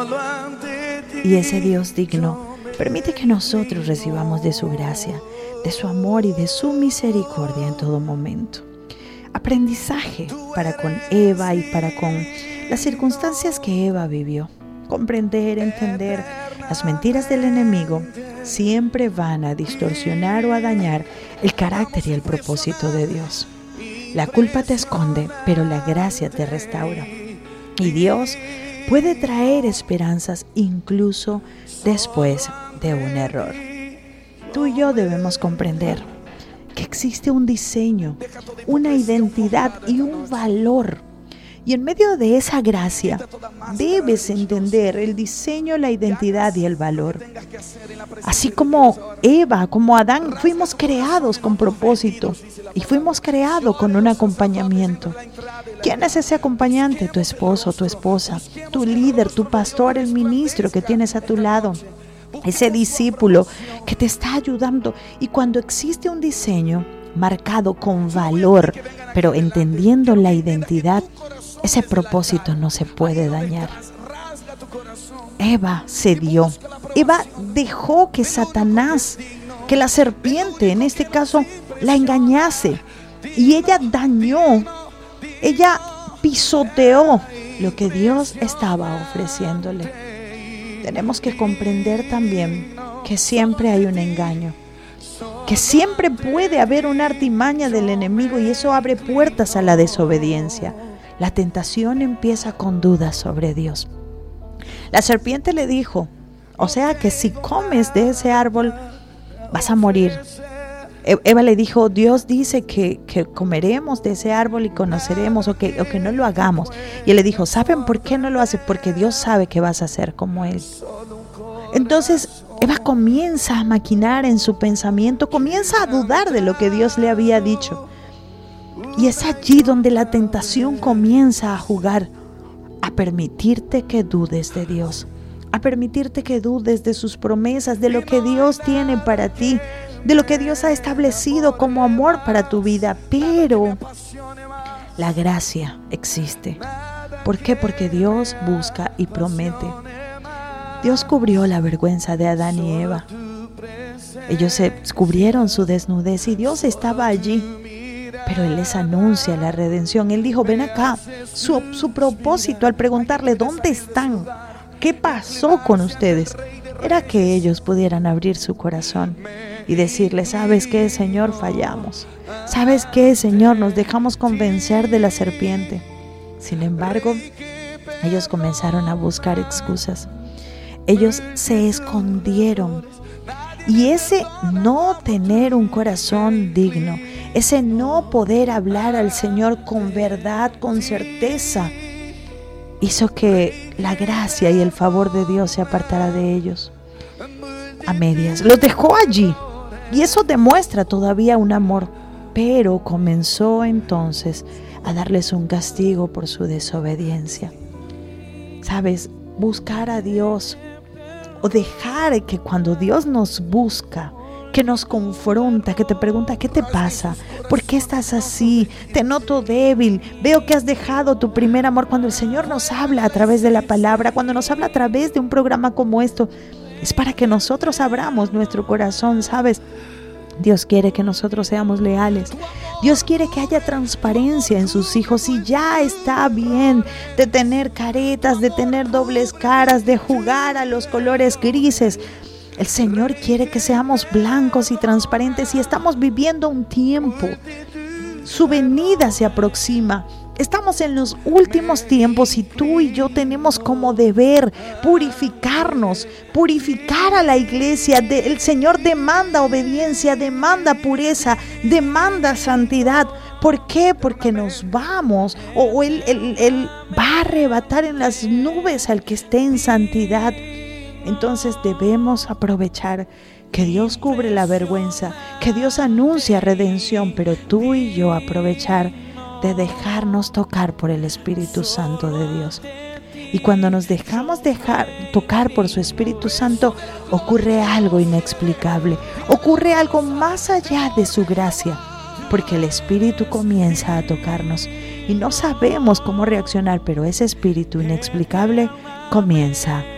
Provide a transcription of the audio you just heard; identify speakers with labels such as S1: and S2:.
S1: Y ese Dios digno permite que nosotros recibamos de su gracia, de su amor y de su misericordia en todo momento. Aprendizaje para con Eva y para con las circunstancias que Eva vivió. Comprender, entender las mentiras del enemigo siempre van a distorsionar o a dañar el carácter y el propósito de Dios. La culpa te esconde, pero la gracia te restaura. Y Dios puede traer esperanzas incluso después de un error. Tú y yo debemos comprender que existe un diseño, una identidad y un valor. Y en medio de esa gracia debes entender el diseño, la identidad y el valor. Así como Eva, como Adán, fuimos creados con propósito y fuimos creados con un acompañamiento. ¿Quién es ese acompañante? Tu esposo, tu esposa, tu líder, tu pastor, el ministro que tienes a tu lado. Ese discípulo que te está ayudando. Y cuando existe un diseño marcado con valor, pero entendiendo la identidad, ese propósito no se puede dañar. Eva cedió. Eva dejó que Satanás, que la serpiente, en este caso, la engañase. Y ella dañó, ella pisoteó lo que Dios estaba ofreciéndole. Tenemos que comprender también que siempre hay un engaño, que siempre puede haber una artimaña del enemigo y eso abre puertas a la desobediencia. La tentación empieza con dudas sobre Dios. La serpiente le dijo, o sea que si comes de ese árbol vas a morir. Eva le dijo, Dios dice que comeremos de ese árbol y conoceremos o que no lo hagamos. Y él le dijo, ¿saben por qué no lo hace? Porque Dios sabe que vas a ser como Él. Entonces Eva comienza a maquinar en su pensamiento, comienza a dudar de lo que Dios le había dicho. Y es allí donde la tentación comienza a jugar, a permitirte que dudes de Dios, a permitirte que dudes de sus promesas, de lo que Dios tiene para ti, de lo que Dios ha establecido como amor para tu vida. Pero la gracia existe. ¿Por qué? Porque Dios busca y promete. Dios cubrió la vergüenza de Adán y Eva. Ellos se cubrieron su desnudez y Dios estaba allí. Pero Él les anuncia la redención. Él dijo, ven acá. Su propósito al preguntarle, ¿dónde están? ¿Qué pasó con ustedes? Era que ellos pudieran abrir su corazón y decirle, ¿sabes qué, Señor? Fallamos. ¿Sabes qué, Señor? Nos dejamos convencer de la serpiente. Sin embargo, ellos comenzaron a buscar excusas. Ellos se escondieron. Y ese no tener un corazón digno, ese no poder hablar al Señor con verdad, con certeza, hizo que la gracia y el favor de Dios se apartara de ellos a medias. Los dejó allí y eso demuestra todavía un amor, pero comenzó entonces a darles un castigo por su desobediencia. ¿Sabes? Buscar a Dios o dejar que cuando Dios nos busca, que nos confronta, que te pregunta, ¿qué te pasa? ¿Por qué estás así? Te noto débil. Veo que has dejado tu primer amor. Cuando el Señor nos habla a través de la palabra, cuando nos habla a través de un programa como esto, es para que nosotros abramos nuestro corazón, ¿sabes? Dios quiere que nosotros seamos leales. Dios quiere que haya transparencia en sus hijos y ya está bien de tener caretas, de tener dobles caras, de jugar a los colores grises. El Señor quiere que seamos blancos y transparentes y estamos viviendo un tiempo. Su venida se aproxima. Estamos en los últimos tiempos y tú y yo tenemos como deber purificarnos, purificar a la iglesia. El Señor demanda obediencia, demanda pureza, demanda santidad. ¿Por qué? Porque nos vamos o Él va a arrebatar en las nubes al que esté en santidad. Entonces debemos aprovechar que Dios cubre la vergüenza, que Dios anuncia redención, pero tú y yo aprovechar de dejarnos tocar por el Espíritu Santo de Dios. Y cuando nos dejamos tocar por su Espíritu Santo, ocurre algo inexplicable, ocurre algo más allá de su gracia, porque el Espíritu comienza a tocarnos y no sabemos cómo reaccionar, pero ese Espíritu inexplicable comienza